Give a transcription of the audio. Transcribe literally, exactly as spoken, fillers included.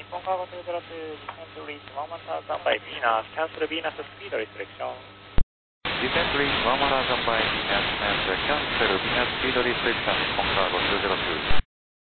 Concargo two zero two, descend to reach one one thousand by Venus, cancel Venus speed restriction. Descend to reach one one thousand by Venus, cancel Venus speed restriction, Concargo two zero two.